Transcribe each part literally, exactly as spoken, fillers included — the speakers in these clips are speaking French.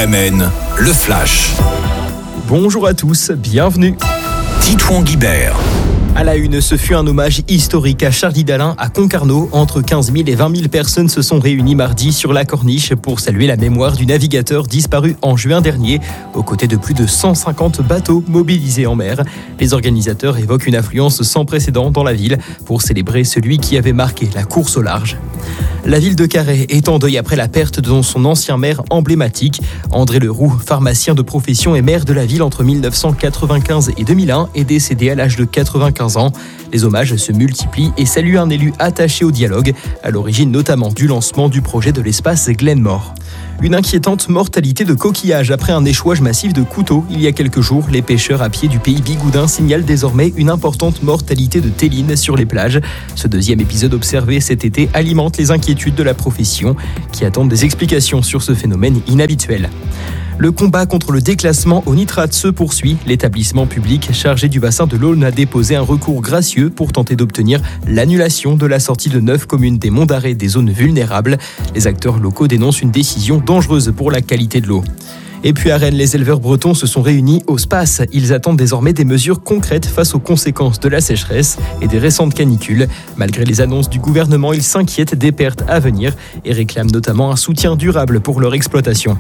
M N, le Flash. Bonjour à tous, bienvenue. Titouan Guibert. À la une, ce fut un hommage historique à Charlie Dalin à Concarneau. Entre quinze mille et vingt mille personnes se sont réunies mardi sur la corniche pour saluer la mémoire du navigateur disparu en juin dernier, aux côtés de plus de cent cinquante bateaux mobilisés en mer. Les organisateurs évoquent une affluence sans précédent dans la ville pour célébrer celui qui avait marqué la course au large. La ville de Carhaix est en deuil après la perte de son ancien maire emblématique. André Leroux, pharmacien de profession et maire de la ville entre mille neuf cent quatre-vingt-quinze et deux mille un, est décédé à l'âge de quatre-vingt-quinze ans. Les hommages se multiplient et saluent un élu attaché au dialogue, à l'origine notamment du lancement du projet de l'espace Glenmore. Une inquiétante mortalité de coquillages après un échouage massif de couteaux. Il y a quelques jours, les pêcheurs à pied du pays Bigoudin signalent désormais une importante mortalité de théline sur les plages. Ce deuxième épisode observé cet été alimente les inquiétudes de la profession, qui attendent des explications sur ce phénomène inhabituel. Le combat contre le déclassement au nitrate se poursuit. L'établissement public chargé du bassin de l'Aulne a déposé un recours gracieux pour tenter d'obtenir l'annulation de la sortie de neuf communes des monts d'arrêt des zones vulnérables. Les acteurs locaux dénoncent une décision dangereuse pour la qualité de l'eau. Et puis à Rennes, les éleveurs bretons se sont réunis au SPACE. Ils attendent désormais des mesures concrètes face aux conséquences de la sécheresse et des récentes canicules. Malgré les annonces du gouvernement, ils s'inquiètent des pertes à venir et réclament notamment un soutien durable pour leur exploitation.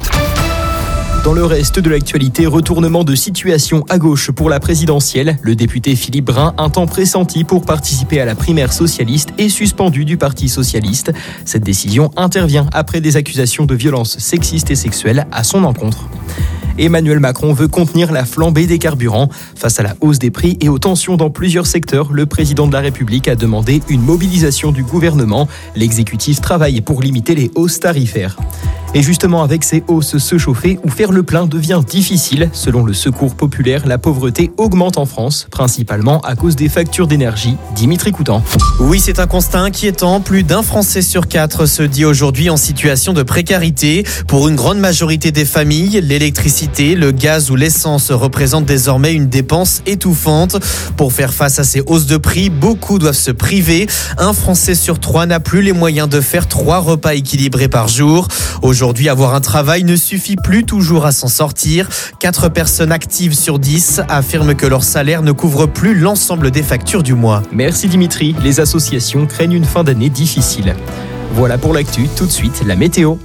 Dans le reste de l'actualité, retournement de situation à gauche pour la présidentielle. Le député Philippe Brun, un temps pressenti pour participer à la primaire socialiste, est suspendu du Parti socialiste. Cette décision intervient après des accusations de violences sexistes et sexuelles à son encontre. Emmanuel Macron veut contenir la flambée des carburants. Face à la hausse des prix et aux tensions dans plusieurs secteurs, le président de la République a demandé une mobilisation du gouvernement. L'exécutif travaille pour limiter les hausses tarifaires. Et justement, avec ces hausses, se chauffer ou faire le plein devient difficile. Selon le Secours populaire, la pauvreté augmente en France, principalement à cause des factures d'énergie. Dimitri Coutan. Oui, c'est un constat inquiétant. Plus d'un Français sur quatre se dit aujourd'hui en situation de précarité. Pour une grande majorité des familles, l'électricité, le gaz ou l'essence représentent désormais une dépense étouffante. Pour faire face à ces hausses de prix, beaucoup doivent se priver. Un Français sur trois n'a plus les moyens de faire trois repas équilibrés par jour. Aujourd'hui, Aujourd'hui, avoir un travail ne suffit plus toujours à s'en sortir. quatre personnes actives sur dix affirment que leur salaire ne couvre plus l'ensemble des factures du mois. Merci Dimitri. Les associations craignent une fin d'année difficile. Voilà pour l'actu. Tout de suite, la météo.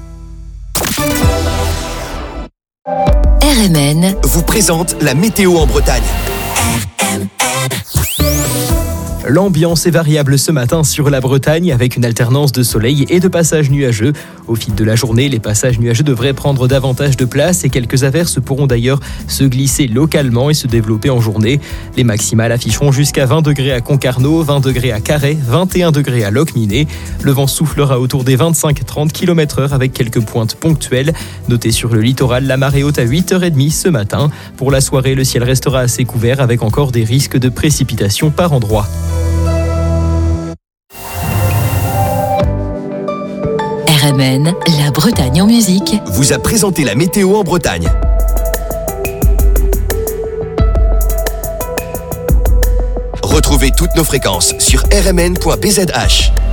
R M N vous présente la météo en Bretagne. L'ambiance est variable ce matin sur la Bretagne avec une alternance de soleil et de passages nuageux. Au fil de la journée, les passages nuageux devraient prendre davantage de place et quelques averses pourront d'ailleurs se glisser localement et se développer en journée. Les maximales afficheront jusqu'à vingt degrés à Concarneau, vingt degrés à Carhaix, vingt et un degrés à Locminé. Le vent soufflera autour des vingt-cinq à trente kilomètres heure avec quelques pointes ponctuelles. Notez sur le littoral la marée haute à huit heures trente ce matin. Pour la soirée, le ciel restera assez couvert avec encore des risques de précipitations par endroits. R M N, la Bretagne en musique, vous a présenté la météo en Bretagne. Retrouvez toutes nos fréquences sur r m n point b z h.